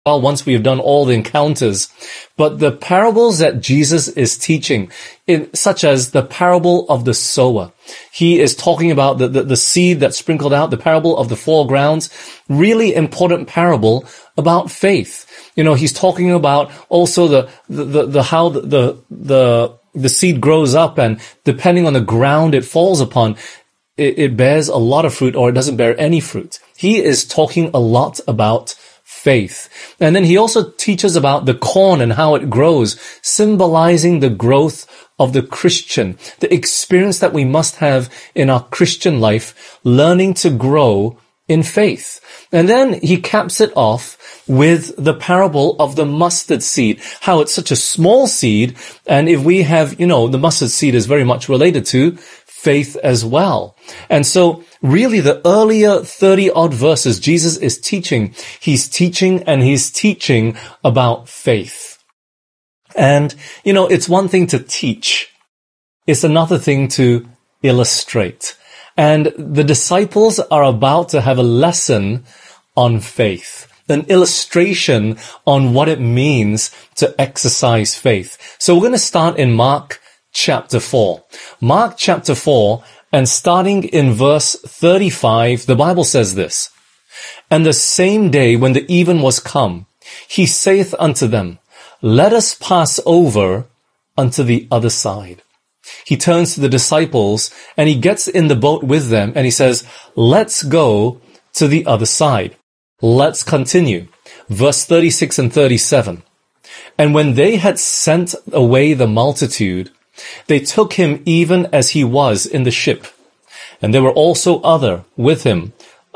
while once we have done all the encounters. But the parables that Jesus is teaching, such as the parable of the sower, he is talking about the seed that's sprinkled out, the parable of the 4 grounds, really important parable about faith. He's talking about also how the seed grows up, and depending on the ground it falls upon, it bears a lot of fruit or it doesn't bear any fruit. He is talking a lot about faith. And then he also teaches about the corn and how it grows, symbolizing the growth of the Christian, the experience that we must have in our Christian life, learning to grow in faith. And then he caps it off with the parable of the mustard seed, how it's such a small seed. And if we have, the mustard seed is very much related to faith as well. And so really the earlier 30-odd verses Jesus is teaching, he's teaching about faith. And, it's one thing to teach. It's another thing to illustrate. And the disciples are about to have a lesson on faith, an illustration on what it means to exercise faith. So we're going to start in Mark chapter 4. Mark chapter 4, and starting in verse 35, the Bible says this: "And the same day when the even was come, he saith unto them, Let us pass over unto the other side." He turns to the disciples and he gets in the boat with them and he says, let's go to the other side. Let's continue. Verse 36 and 37. "And when they had sent away the multitude, they took him even as he was in the ship. And there were also with him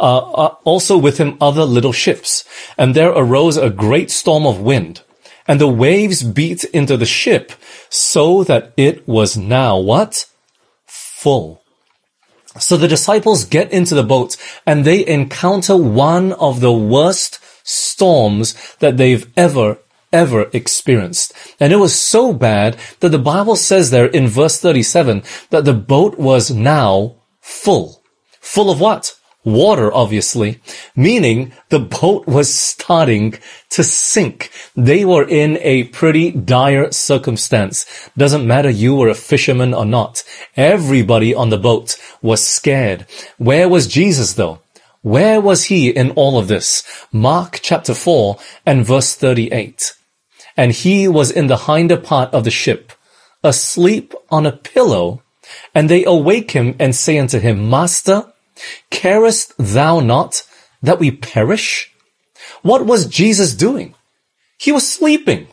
other little ships. And there arose a great storm of wind. And the waves beat into the ship, so that it was now," what? "Full." So the disciples get into the boat and they encounter one of the worst storms that they've ever experienced. And it was so bad that the Bible says there in verse 37 that the boat was now full. Full of what? Water, obviously, meaning the boat was starting to sink. They were in a pretty dire circumstance. Doesn't matter you were a fisherman or not. Everybody on the boat was scared. Where was Jesus though? Where was he in all of this? Mark chapter 4 and verse 38. "And he was in the hinder part of the ship, asleep on a pillow, and they awake him and say unto him, Master, carest thou not that we perish?" What was Jesus doing? He was sleeping.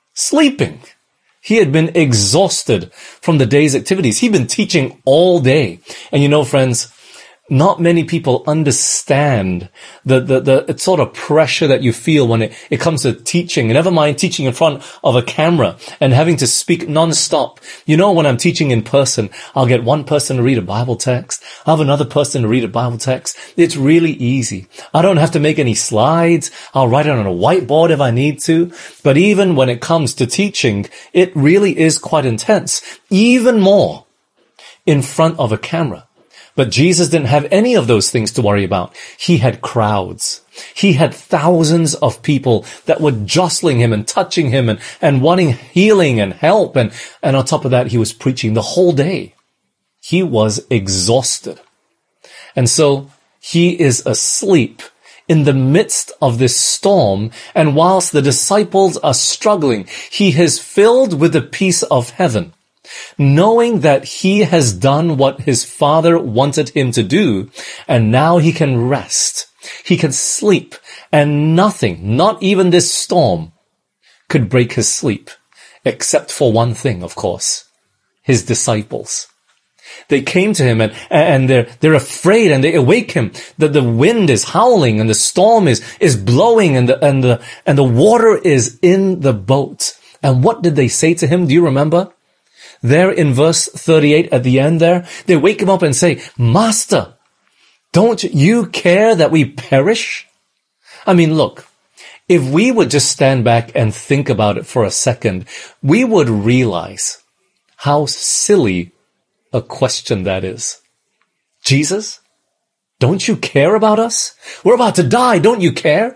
He had been exhausted from the day's activities. He'd been teaching all day. And friends, not many people understand the sort of pressure that you feel when it comes to teaching. And never mind teaching in front of a camera and having to speak non-stop. When I'm teaching in person, I'll get one person to read a Bible text. I'll have another person to read a Bible text. It's really easy. I don't have to make any slides. I'll write it on a whiteboard if I need to. But even when it comes to teaching, it really is quite intense. Even more in front of a camera. But Jesus didn't have any of those things to worry about. He had crowds. He had thousands of people that were jostling him and touching him and wanting healing and help. And on top of that, he was preaching the whole day. He was exhausted. And so he is asleep in the midst of this storm. And whilst the disciples are struggling, he is filled with the peace of heaven, knowing that he has done what his Father wanted him to do, and now he can rest. He can sleep, and nothing, not even this storm, could break his sleep, except for one thing, of course, his disciples. They came to him and they're afraid, and they awake him that the wind is howling and the storm is blowing and the water is in the boat. And what did they say to him? Do you remember? There in verse 38 at the end there, they wake him up and say, Master, don't you care that we perish? I mean, look, if we would just stand back and think about it for a second, we would realize how silly a question that is. Jesus, don't you care about us? We're about to die. Don't you care?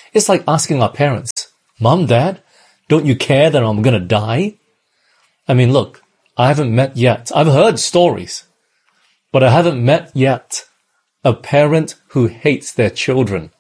It's like asking our parents, Mom, Dad, don't you care that I'm going to die? I mean, look, I haven't met yet. I've heard stories, but I haven't met yet a parent who hates their children.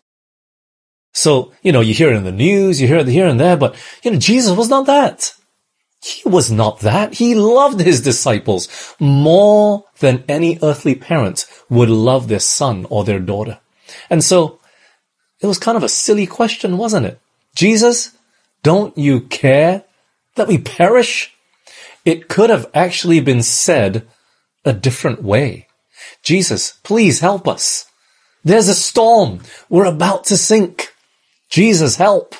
So, you hear it in the news, you hear it here and there, but, Jesus was not that. He was not that. He loved his disciples more than any earthly parent would love their son or their daughter. And so, it was kind of a silly question, wasn't it? Jesus, don't you care that we perish? It could have actually been said a different way. Jesus, please help us. There's a storm. We're about to sink. Jesus, help.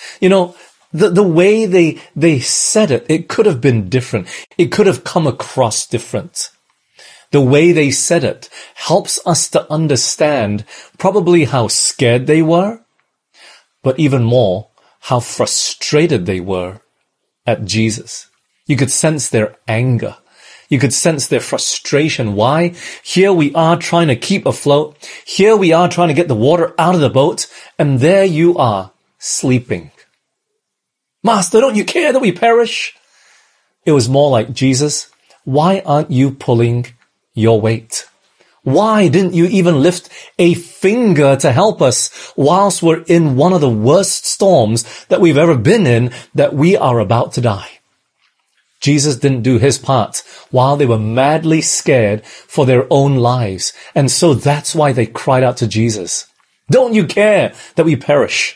The way they said it, it could have been different. It could have come across different. The way they said it helps us to understand probably how scared they were, but even more, how frustrated they were at Jesus. You could sense their anger. You could sense their frustration. Why? Here we are trying to keep afloat. Here we are trying to get the water out of the boat. And there you are, sleeping. Master, don't you care that we perish? It was more like, Jesus, why aren't you pulling your weight? Why didn't you even lift a finger to help us whilst we're in one of the worst storms that we've ever been in, that we are about to die? Jesus didn't do his part while they were madly scared for their own lives. And so that's why they cried out to Jesus. Don't you care that we perish?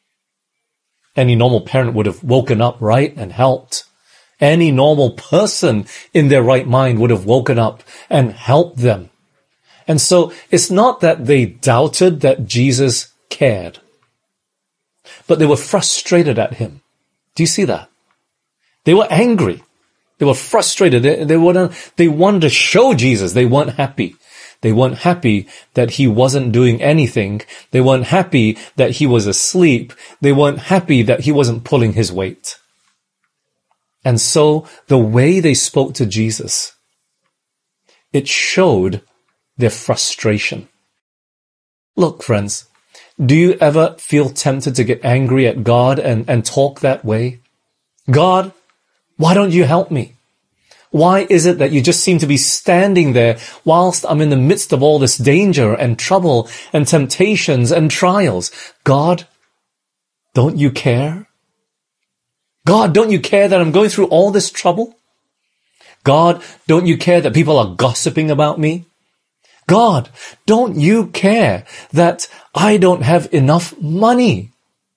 Any normal parent would have woken up, right, and helped. Any normal person in their right mind would have woken up and helped them. And so it's not that they doubted that Jesus cared, but they were frustrated at him. Do you see that? They were angry. They were frustrated. They wanted to show Jesus they weren't happy. They weren't happy that he wasn't doing anything. They weren't happy that he was asleep. They weren't happy that he wasn't pulling his weight. And so the way they spoke to Jesus, it showed their frustration. Look, friends, do you ever feel tempted to get angry at God and talk that way? God, why don't you help me? Why is it that you just seem to be standing there whilst I'm in the midst of all this danger and trouble and temptations and trials? God, don't you care? God, don't you care that I'm going through all this trouble? God, don't you care that people are gossiping about me? God, don't you care that I don't have enough money?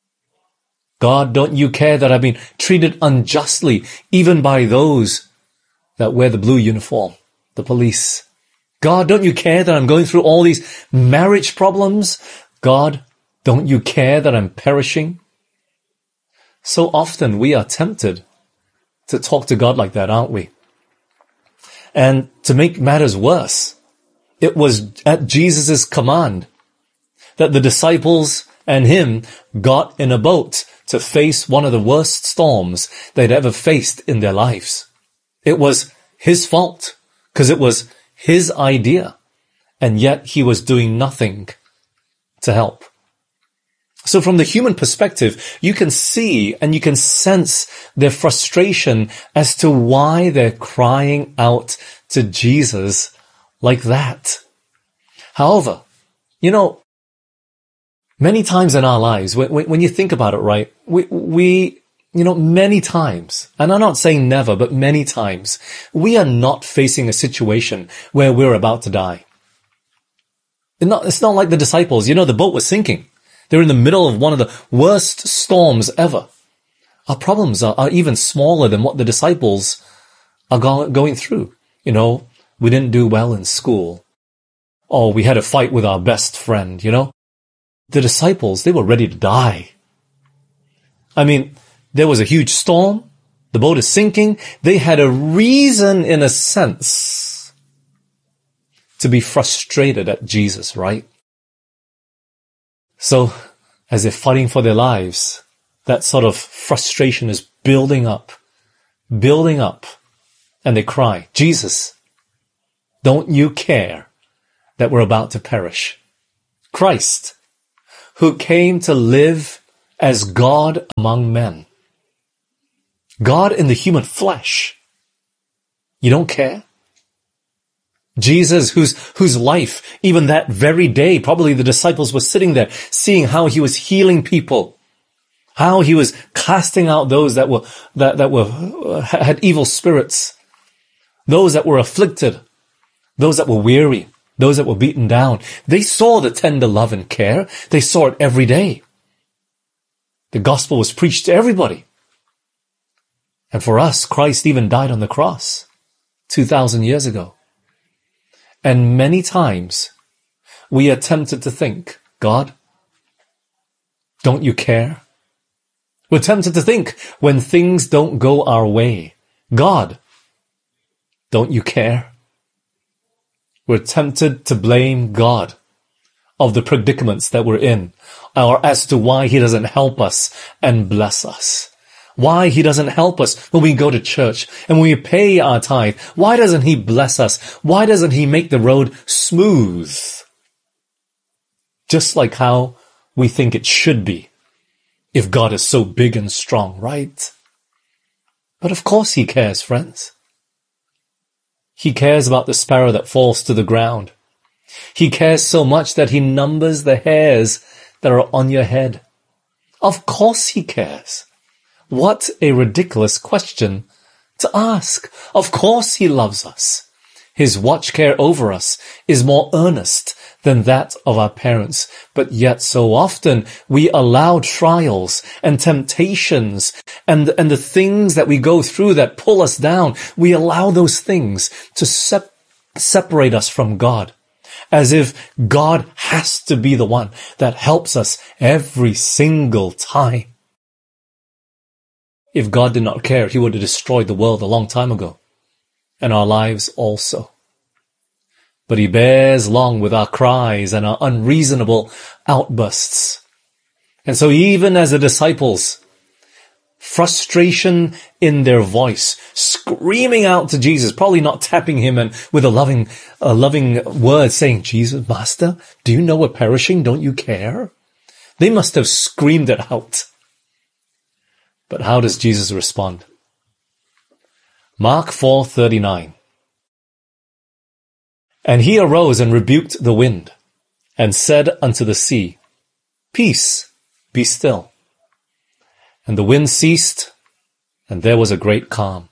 God, don't you care that I've been treated unjustly, even by those that wear the blue uniform, the police? God, don't you care that I'm going through all these marriage problems? God, don't you care that I'm perishing? So often we are tempted to talk to God like that, aren't we? And to make matters worse, it was at Jesus' command that the disciples and him got in a boat to face one of the worst storms they'd ever faced in their lives. It was his fault, because it was his idea, and yet he was doing nothing to help. So from the human perspective, you can see and you can sense their frustration as to why they're crying out to Jesus like that. However, many times in our lives, when you think about it, right, we many times, and I'm not saying never, but many times, we are not facing a situation where we're about to die. It's not like the disciples. The boat was sinking. They're in the middle of one of the worst storms ever. Our problems are even smaller than what the disciples are going through. We didn't do well in school. Or we had a fight with our best friend, The disciples, they were ready to die. I mean, there was a huge storm. The boat is sinking. They had a reason, in a sense, to be frustrated at Jesus, right? So, as they're fighting for their lives, that sort of frustration is building up, and they cry, Jesus, don't you care that we're about to perish? Christ, who came to live as God among men. God in the human flesh. You don't care? Jesus, whose life, even that very day, probably the disciples were sitting there, seeing how he was healing people, how he was casting out those that had evil spirits, those that were afflicted, those that were weary, those that were beaten down. They saw the tender love and care. They saw it every day. The gospel was preached to everybody. And for us, Christ even died on the cross 2,000 years ago. And many times we are tempted to think, God, don't you care? We're tempted to think when things don't go our way, God, don't you care? We're tempted to blame God of the predicaments that we're in, or as to why he doesn't help us and bless us. Why he doesn't help us when we go to church and when we pay our tithe. Why doesn't he bless us? Why doesn't he make the road smooth? Just like how we think it should be if God is so big and strong, right? But of course he cares, friends. He cares about the sparrow that falls to the ground. He cares so much that he numbers the hairs that are on your head. Of course he cares. What a ridiculous question to ask. Of course he loves us. His watch care over us is more earnest than that of our parents. But yet so often we allow trials and temptations and the things that we go through that pull us down. We allow those things to separate us from God, as if God has to be the one that helps us every single time. If God did not care, he would have destroyed the world a long time ago, and our lives also. But he bears long with our cries and our unreasonable outbursts. And so even as the disciples, frustration in their voice, screaming out to Jesus, probably not tapping him and with a loving word saying, Jesus, Master, do you know we're perishing? Don't you care? They must have screamed it out. But how does Jesus respond? Mark 4:39. And he arose and rebuked the wind, and said unto the sea, Peace, be still. And the wind ceased, and there was a great calm.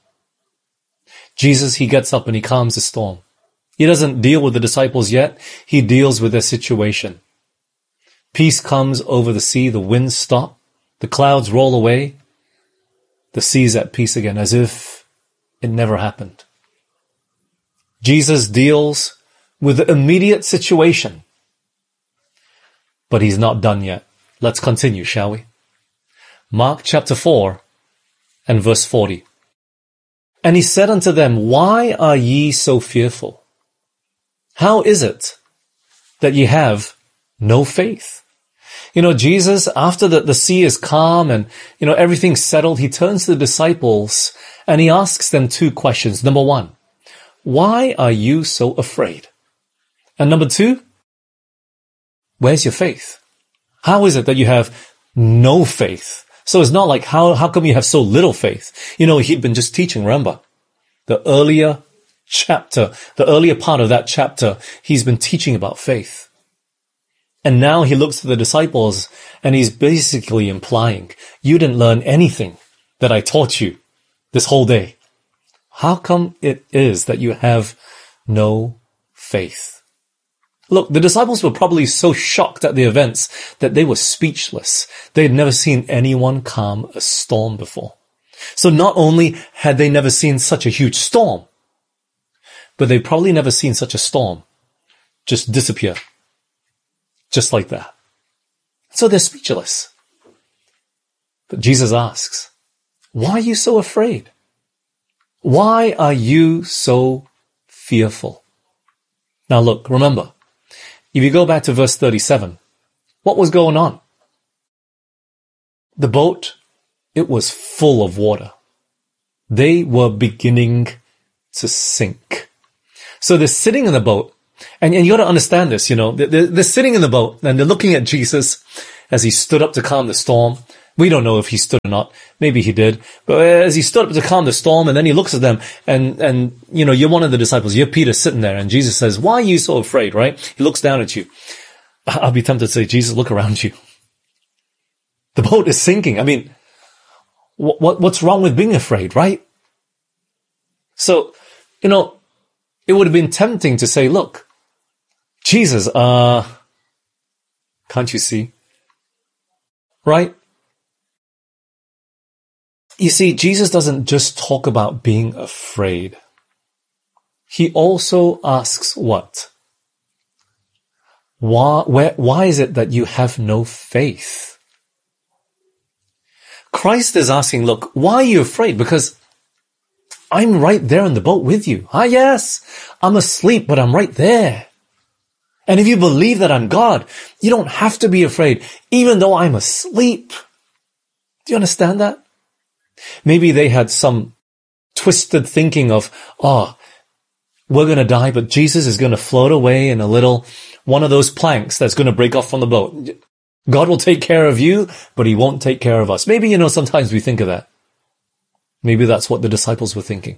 Jesus, he gets up and he calms the storm. He doesn't deal with the disciples yet. He deals with their situation. Peace comes over the sea. The winds stop. The clouds roll away. The sea's at peace again, as if it never happened. Jesus deals with the immediate situation. But he's not done yet. Let's continue, shall we? Mark chapter 4 and verse 40. And he said unto them, Why are ye so fearful? How is it that ye have no faith? Jesus, after the sea is calm and, everything's settled, he turns to the disciples and he asks them two questions. Number one, why are you so afraid? And number two, where's your faith? How is it that you have no faith? So it's not like, how come you have so little faith? He'd been just teaching, remember? The earlier part of that chapter, he's been teaching about faith. And now he looks to the disciples and he's basically implying, you didn't learn anything that I taught you this whole day. How come it is that you have no faith? Look, the disciples were probably so shocked at the events that they were speechless. They had never seen anyone calm a storm before. So not only had they never seen such a huge storm, but they'd probably never seen such a storm just disappear. Just like that. So they're speechless. But Jesus asks, why are you so afraid? Why are you so fearful? Now look, remember, if you go back to verse 37, what was going on? The boat, it was full of water. They were beginning to sink. So they're sitting in the boat. And you got to understand this, they're sitting in the boat and they're looking at Jesus as he stood up to calm the storm. We don't know if he stood or not. Maybe he did. But as he stood up to calm the storm, and then he looks at them, and you're one of the disciples. You're Peter sitting there, and Jesus says, "Why are you so afraid?" Right? He looks down at you. I'll be tempted to say, "Jesus, look around you. The boat is sinking." I mean, what's wrong with being afraid, right? So, it would have been tempting to say, "Look, Jesus, can't you see?" Right? You see, Jesus doesn't just talk about being afraid. He also asks what? Why is it that you have no faith? Christ is asking, look, why are you afraid? Because I'm right there in the boat with you. Yes, I'm asleep, but I'm right there. And if you believe that I'm God, you don't have to be afraid, even though I'm asleep. Do you understand that? Maybe they had some twisted thinking of, we're going to die, but Jesus is going to float away in one of those planks that's going to break off from the boat. God will take care of you, but he won't take care of us. Maybe, sometimes we think of that. Maybe that's what the disciples were thinking.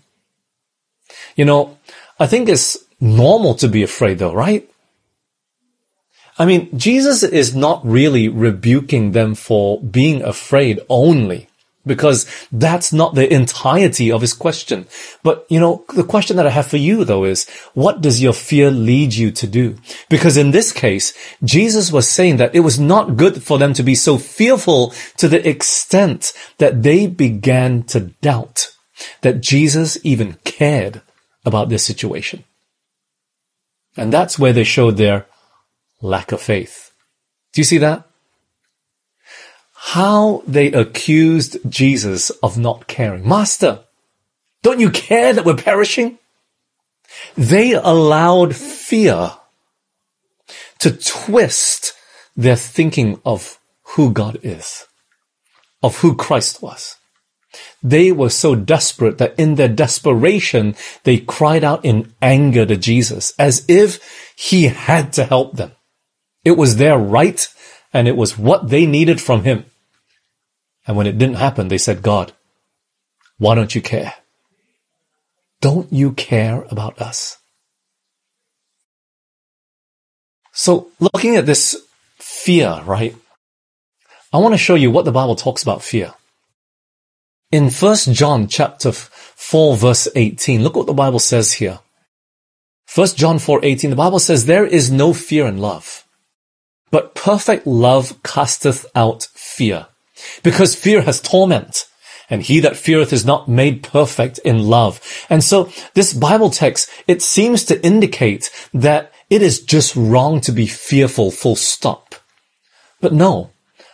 I think it's normal to be afraid though, right? I mean, Jesus is not really rebuking them for being afraid only, because that's not the entirety of his question. But, the question that I have for you, though, is what does your fear lead you to do? Because in this case, Jesus was saying that it was not good for them to be so fearful to the extent that they began to doubt that Jesus even cared about this situation. And that's where they showed their lack of faith. Do you see that? How they accused Jesus of not caring. Master, don't you care that we're perishing? They allowed fear to twist their thinking of who God is, of who Christ was. They were so desperate that in their desperation, they cried out in anger to Jesus as if he had to help them. It was their right, and it was what they needed from him. And when it didn't happen, they said, God, why don't you care? Don't you care about us? So looking at this fear, right? I want to show you what the Bible talks about fear. In 1 John chapter 4, verse 18, look what the Bible says here. 1 John 4:18, the Bible says, there is no fear in love, but perfect love casteth out fear. Because fear has torment, and he that feareth is not made perfect in love. And so this Bible text, it seems to indicate that it is just wrong to be fearful, full stop. But no,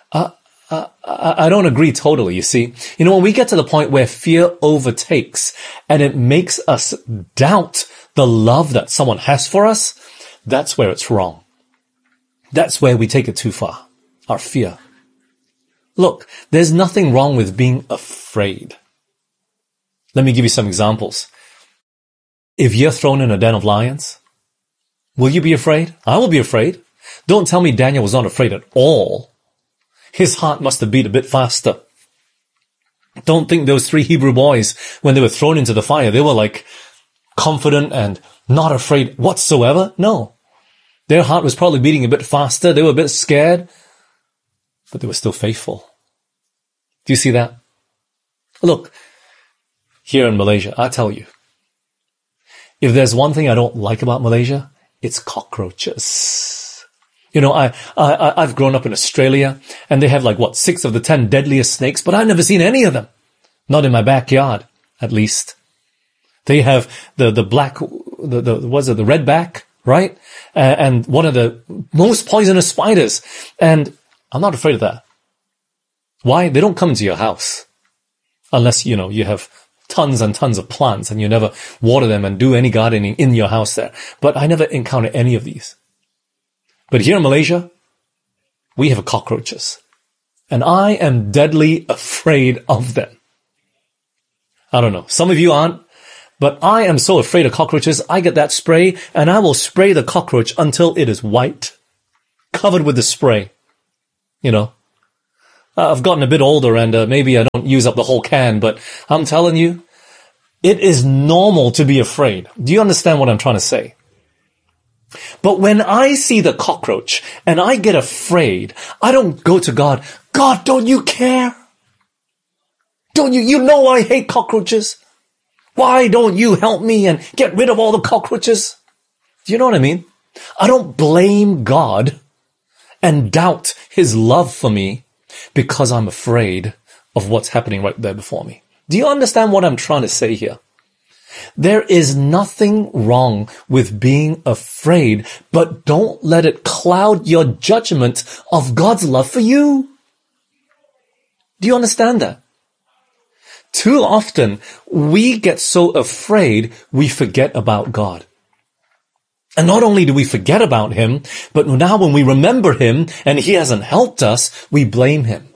I don't agree totally, you see. When we get to the point where fear overtakes and it makes us doubt the love that someone has for us, that's where it's wrong. That's where we take it too far, our fear. Look, there's nothing wrong with being afraid. Let me give you some examples. If you're thrown in a den of lions, will you be afraid? I will be afraid. Don't tell me Daniel was not afraid at all. His heart must have beat a bit faster. Don't think those 3 Hebrew boys, when they were thrown into the fire, they were like confident and not afraid whatsoever. No. Their heart was probably beating a bit faster. They were a bit scared, but they were still faithful. Do you see that? Look, here in Malaysia, I tell you, if there's one thing I don't like about Malaysia, it's cockroaches. I've grown up in Australia, and they have 6 of the 10 deadliest snakes, but I've never seen any of them. Not in my backyard, at least. They have the black, the redback, right? And one of the most poisonous spiders. And I'm not afraid of that. Why? They don't come into your house. Unless, you have tons and tons of plants and you never water them and do any gardening in your house there. But I never encounter any of these. But here in Malaysia, we have cockroaches. And I am deadly afraid of them. I don't know. Some of you aren't. But I am so afraid of cockroaches, I get that spray and I will spray the cockroach until it is white, covered with the spray. I've gotten a bit older and maybe I don't use up the whole can, but I'm telling you, it is normal to be afraid. Do you understand what I'm trying to say? But when I see the cockroach and I get afraid, I don't go to God, God, don't you care? Don't you know I hate cockroaches? Why don't you help me and get rid of all the cockroaches? Do you know what I mean? I don't blame God and doubt his love for me because I'm afraid of what's happening right there before me. Do you understand what I'm trying to say here? There is nothing wrong with being afraid, but don't let it cloud your judgment of God's love for you. Do you understand that? Too often, we get so afraid, we forget about God. And not only do we forget about him, but now when we remember him and he hasn't helped us, we blame him.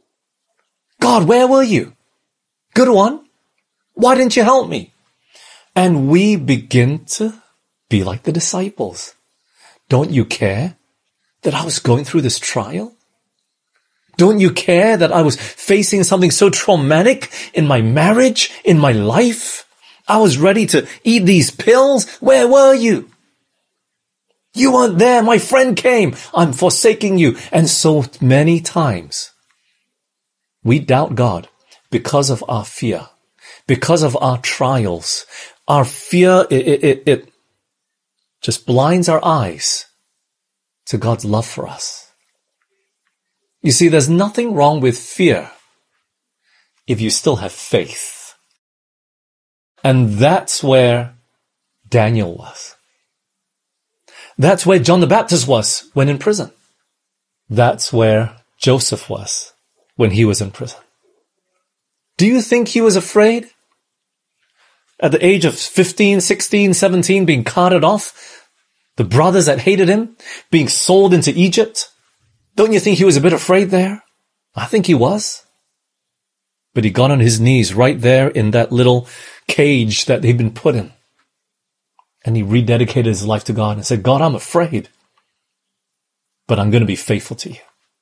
God, where were you? Good one. Why didn't you help me? And we begin to be like the disciples. Don't you care that I was going through this trial? Don't you care that I was facing something so traumatic in my marriage, in my life? I was ready to eat these pills. Where were you? You weren't there. My friend came. I'm forsaking you. And so many times we doubt God because of our fear, because of our trials. Our fear, it just blinds our eyes to God's love for us. You see, there's nothing wrong with fear if you still have faith. And that's where Daniel was. That's where John the Baptist was when in prison. That's where Joseph was when he was in prison. Do you think he was afraid? At the age of 15, 16, 17, being carted off, the brothers that hated him, being sold into Egypt. Don't you think he was a bit afraid there? I think he was. But he got on his knees right there in that little cage that he'd been put in. And he rededicated his life to God and said, God, I'm afraid, but I'm going to be faithful to you.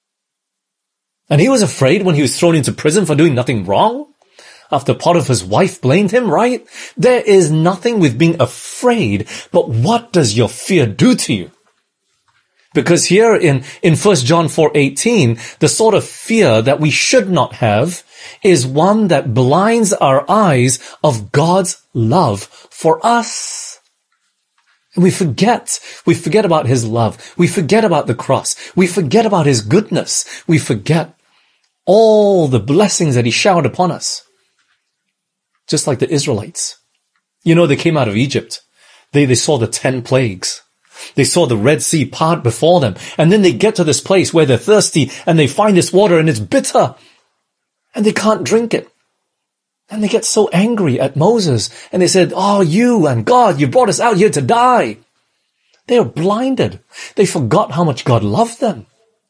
And he was afraid when he was thrown into prison for doing nothing wrong. After Potiphar's wife blamed him, right? There is nothing with being afraid, but what does your fear do to you? Because here in 1 John 4:18, the sort of fear that we should not have is one that blinds our eyes of God's love for us. And we forget about his love. We forget about the cross. We forget about his goodness. We forget all the blessings that he showered upon us. Just like the Israelites. You know, they came out of Egypt. They saw the 10 plagues. They saw the Red Sea part before them. And then they get to this place where they're thirsty and they find this water and it's bitter. And they can't drink it. And they get so angry at Moses. And they said, oh, you and God, you brought us out here to die. They are blinded. They forgot how much God loved them.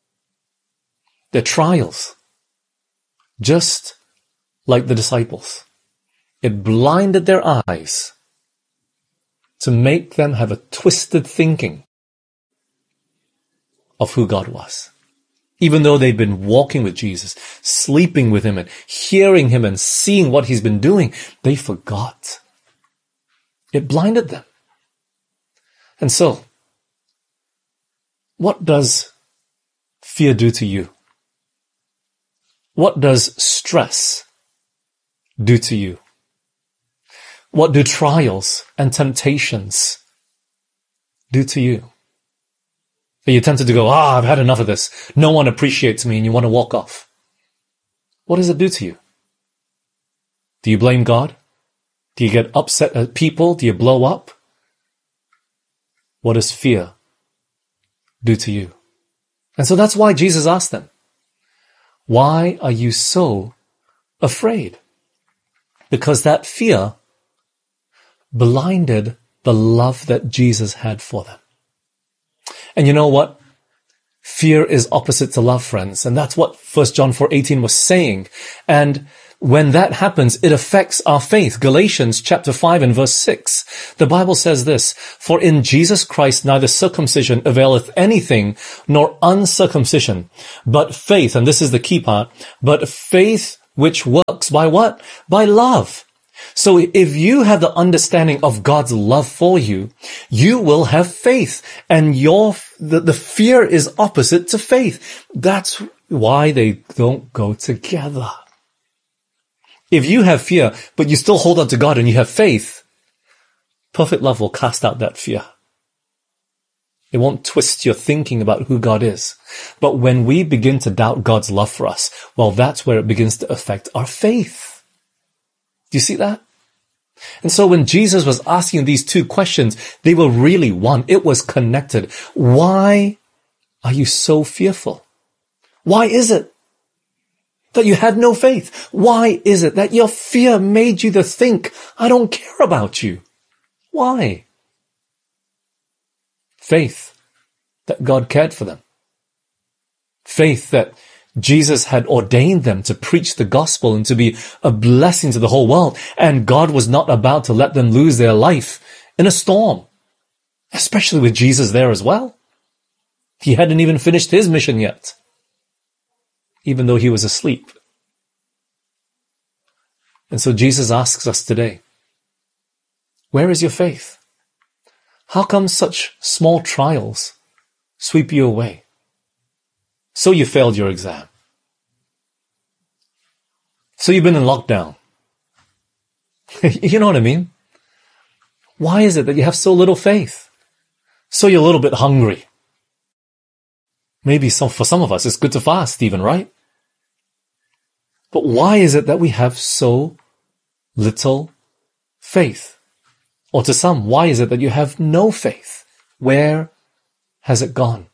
Their trials. Just like the disciples. It blinded their eyes to make them have a twisted thinking of who God was. Even though they've been walking with Jesus, sleeping with him and hearing him and seeing what he's been doing, they forgot. It blinded them. And so, what does fear do to you? What does stress do to you? What do trials and temptations do to you? Are you tempted to go, I've had enough of this. No one appreciates me, and you want to walk off. What does it do to you? Do you blame God? Do you get upset at people? Do you blow up? What does fear do to you? And so that's why Jesus asked them, why are you so afraid? Because that fear blinded the love that Jesus had for them. And you know what? Fear is opposite to love, friends. And that's what 1 John 4:18 was saying. And when that happens, it affects our faith. Galatians chapter 5 and verse 6. The Bible says this, "For in Jesus Christ neither circumcision availeth anything, nor uncircumcision, but faith," and this is the key part, "but faith which works by what? By love." So if you have the understanding of God's love for you, you will have faith, and the fear is opposite to faith. That's why they don't go together. If you have fear, but you still hold on to God and you have faith, perfect love will cast out that fear. It won't twist your thinking about who God is. But when we begin to doubt God's love for us, well, that's where it begins to affect our faith. Do you see that? And so when Jesus was asking these two questions, they were really one. It was connected. Why are you so fearful? Why is it that you had no faith? Why is it that your fear made you to think, I don't care about you? Why? Faith that God cared for them. Faith that Jesus had ordained them to preach the gospel and to be a blessing to the whole world. And God was not about to let them lose their life in a storm, especially with Jesus there as well. He hadn't even finished his mission yet, even though he was asleep. And so Jesus asks us today, where is your faith? How come such small trials sweep you away? So you failed your exam. So you've been in lockdown. You know what I mean? Why is it that you have so little faith? So you're a little bit hungry. Maybe for some of us, it's good to fast even, right? But why is it that we have so little faith? Or to some, why is it that you have no faith? Where has it gone?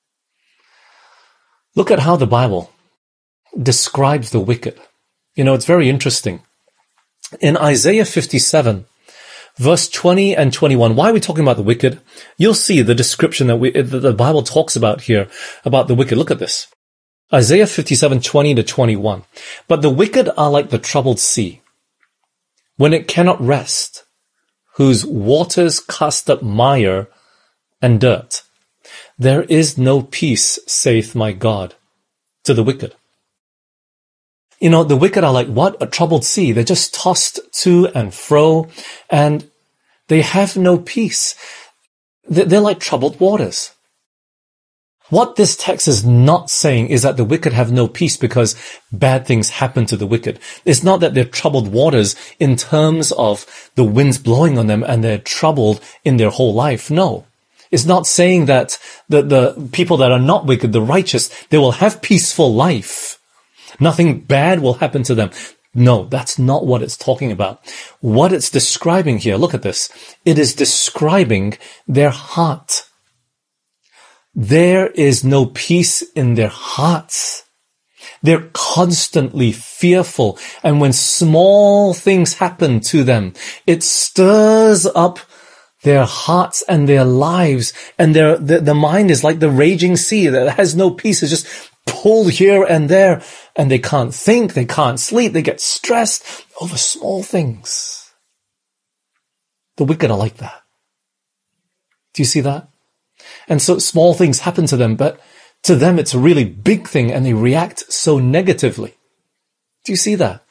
Look at how the Bible describes the wicked. You know, it's very interesting. In Isaiah 57, verse 20 and 21, why are we talking about the wicked? You'll see the description that the Bible talks about here about the wicked. Look at this. Isaiah 57, 20 to 21. But the wicked are like the troubled sea, when it cannot rest, whose waters cast up mire and dirt. There is no peace, saith my God, to the wicked. You know, the wicked are like what? A troubled sea. They're just tossed to and fro, and they have no peace. They're like troubled waters. What this text is not saying is that the wicked have no peace because bad things happen to the wicked. It's not that they're troubled waters in terms of the winds blowing on them and they're troubled in their whole life. No. It's not saying that the people that are not wicked, the righteous, they will have peaceful life. Nothing bad will happen to them. No, that's not what it's talking about. What it's describing here, look at this. It is describing their heart. There is no peace in their hearts. They're constantly fearful. And when small things happen to them, it stirs up their hearts and their lives. And the mind is like the raging sea that has no peace. It's just pulled here and there. And they can't think, they can't sleep, they get stressed over small things. The wicked are like that. Do you see that? And so small things happen to them, but to them it's a really big thing and they react so negatively. Do you see that?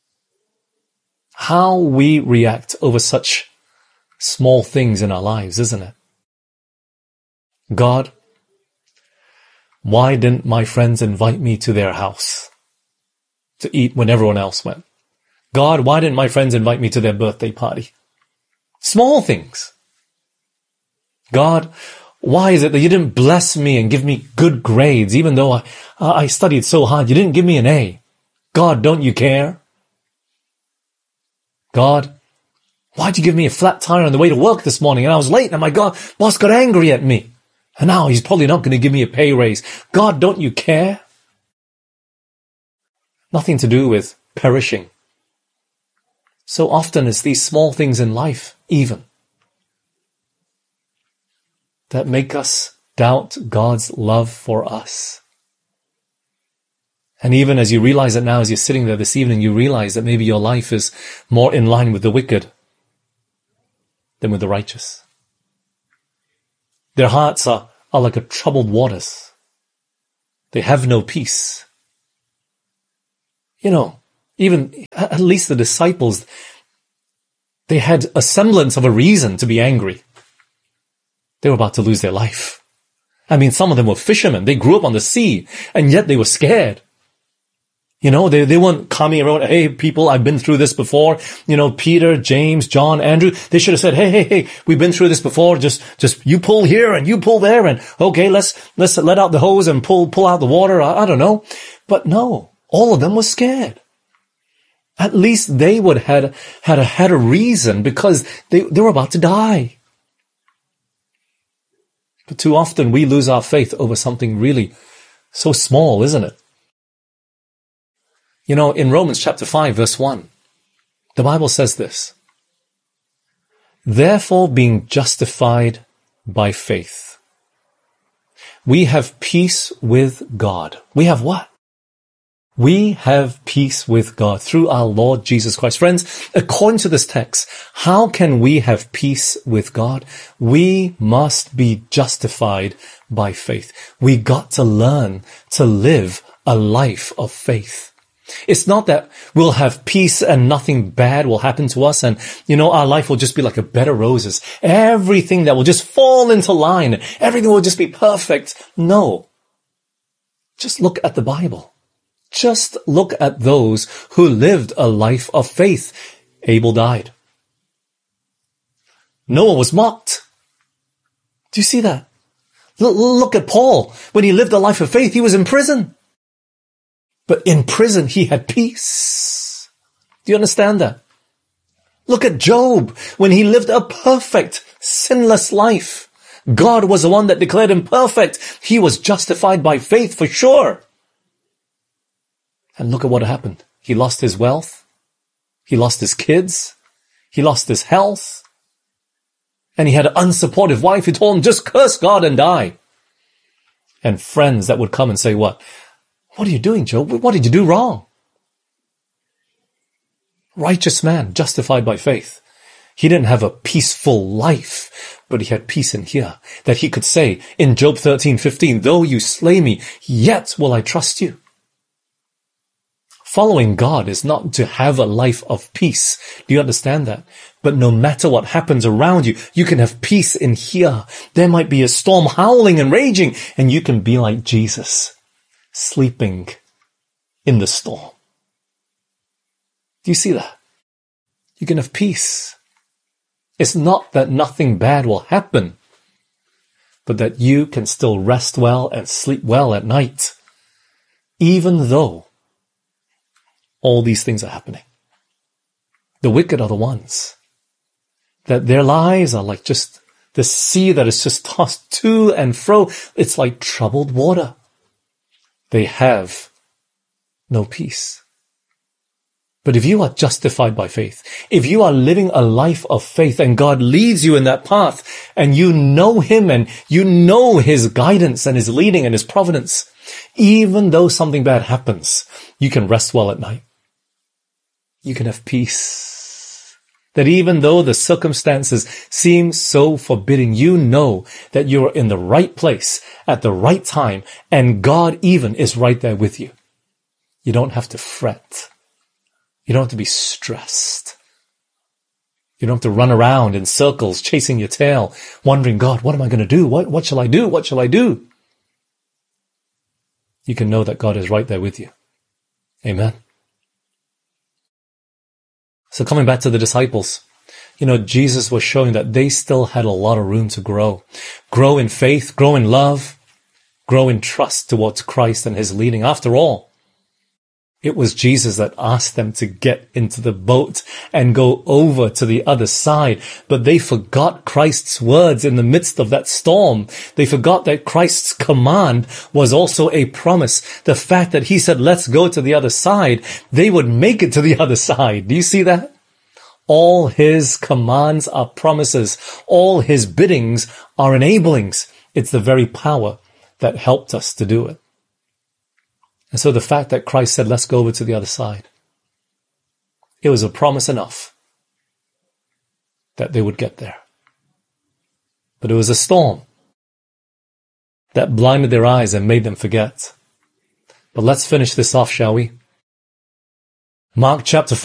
How we react over such small things in our lives, isn't it? God, why didn't my friends invite me to their house to eat when everyone else went? God, why didn't my friends invite me to their birthday party? Small things. God, why is it that you didn't bless me and give me good grades even though I studied so hard? You didn't give me an A. God, don't you care? God, why'd you give me a flat tire on the way to work this morning and I was late and my boss got angry at me? And now he's probably not going to give me a pay raise. God, don't you care? Nothing to do with perishing. So often it's these small things in life, even, that make us doubt God's love for us. And even as you realize it now, as you're sitting there this evening, you realize that maybe your life is more in line with the wicked than with the righteous. Their hearts are like a troubled waters. They have no peace. You know, even at least the disciples, they had a semblance of a reason to be angry. They were about to lose their life. I mean, some of them were fishermen. They grew up on the sea, and yet they were scared. You know, they weren't coming around, hey, people, I've been through this before. You know, Peter, James, John, Andrew, they should have said, hey, we've been through this before. Just you pull here and you pull there, and okay, let's let out the hose and pull out the water. I don't know. But no, all of them were scared. At least they would had a reason, because they were about to die. But too often we lose our faith over something really so small, isn't it? You know, in Romans chapter 5, verse 1, the Bible says this: therefore, being justified by faith, we have peace with God. We have what? We have peace with God through our Lord Jesus Christ. Friends, according to this text, how can we have peace with God? We must be justified by faith. We got to learn to live a life of faith. It's not that we'll have peace and nothing bad will happen to us, and, you know, our life will just be like a bed of roses. Everything that will just fall into line. Everything will just be perfect. No. Just look at the Bible. Just look at those who lived a life of faith. Abel died. Noah was mocked. Do you see that? Look at Paul. When he lived a life of faith, he was in prison. But in prison, he had peace. Do you understand that? Look at Job. When he lived a perfect, sinless life, God was the one that declared him perfect. He was justified by faith for sure. And look at what happened. He lost his wealth. He lost his kids. He lost his health. And he had an unsupportive wife who told him, just curse God and die. And friends that would come and say, what are you doing, Job? What did you do wrong? Righteous man, justified by faith. He didn't have a peaceful life, but he had peace in here, that he could say in Job 13:15, though you slay me, yet will I trust you. Following God is not to have a life of peace. Do you understand that? But no matter what happens around you, you can have peace in here. There might be a storm howling and raging, and you can be like Jesus, sleeping in the storm. Do you see that? You can have peace. It's not that nothing bad will happen, but that you can still rest well and sleep well at night, even though all these things are happening. The wicked are the ones that their lives are like just the sea that is just tossed to and fro. It's like troubled water. They have no peace. But if you are justified by faith, if you are living a life of faith and God leads you in that path and you know Him and you know His guidance and His leading and His providence, even though something bad happens, you can rest well at night. You can have peace. That even though the circumstances seem so forbidding, you know that you're in the right place at the right time and God even is right there with you. You don't have to fret. You don't have to be stressed. You don't have to run around in circles, chasing your tail, wondering, God, what am I going to do? What shall I do? What shall I do? You can know that God is right there with you. Amen. So coming back to the disciples, Jesus was showing that they still had a lot of room to grow. Grow in faith, grow in love, grow in trust towards Christ and His leading. After all, it was Jesus that asked them to get into the boat and go over to the other side. But they forgot Christ's words in the midst of that storm. They forgot that Christ's command was also a promise. The fact that He said, let's go to the other side, they would make it to the other side. Do you see that? All His commands are promises. All His biddings are enablings. It's the very power that helped us to do it. And so the fact that Christ said, let's go over to the other side, it was a promise enough that they would get there. But it was a storm that blinded their eyes and made them forget. But let's finish this off, shall we? Mark chapter